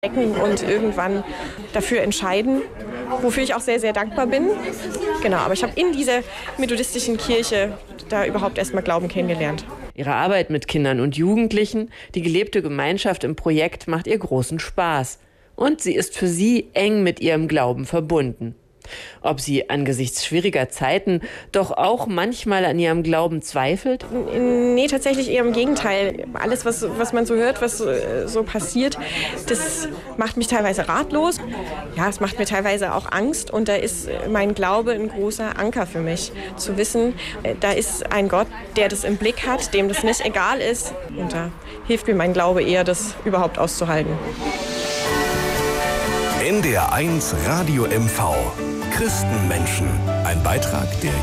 und irgendwann dafür entscheiden, wofür ich auch sehr, sehr dankbar bin. Genau, aber ich habe in dieser methodistischen Kirche da überhaupt erstmal Glauben kennengelernt. Ihre Arbeit mit Kindern und Jugendlichen, die gelebte Gemeinschaft im Projekt macht ihr großen Spaß. Und sie ist für sie eng mit ihrem Glauben verbunden. Ob sie angesichts schwieriger Zeiten doch auch manchmal an ihrem Glauben zweifelt? Nee, tatsächlich eher im Gegenteil. Alles, was man so hört, was so passiert, das macht mich teilweise ratlos. Ja, es macht mir teilweise auch Angst. Und da ist mein Glaube ein großer Anker für mich. Zu wissen, da ist ein Gott, der das im Blick hat, dem das nicht egal ist. Und da hilft mir mein Glaube eher, das überhaupt auszuhalten. NDR 1 Radio MV. Christenmenschen. Ein Beitrag der